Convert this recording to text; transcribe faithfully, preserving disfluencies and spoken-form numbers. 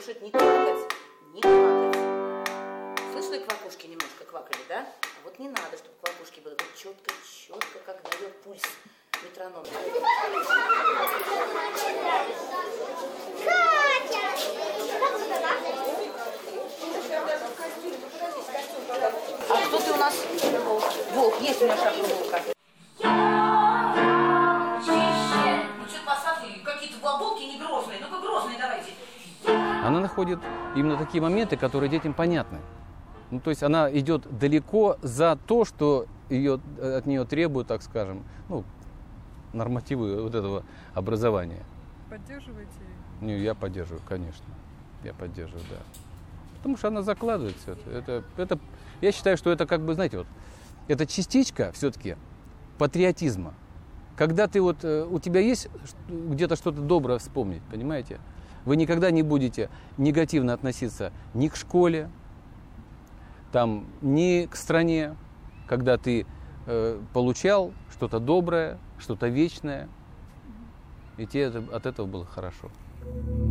слушать, не квакать, не квакать. Слышали, квакушки немножко квакали, да? А вот не надо, чтобы квакушки было вот четко, четко, как дает пульс метроном. А кто ты у нас? Волк. Волк, есть у меня шапка волка. Ну что-то поставьте, какие-то волки не грозные. Ну-ка грозные давайте. Она находит именно такие моменты, которые детям понятны. Ну, то есть она идет далеко за то, что ее, от нее требуют, так скажем, ну, нормативы вот этого образования. Поддерживаете? Не, я поддерживаю, конечно. Я поддерживаю, да. Потому что она закладывает все это. Это, это. Я считаю, что это как бы, знаете, вот, это частичка все-таки патриотизма. Когда ты вот, у тебя есть где-то что-то доброе вспомнить, понимаете? Вы никогда не будете негативно относиться ни к школе, там, ни к стране, когда ты э, получал что-то доброе, что-то вечное, и тебе это, от этого было хорошо.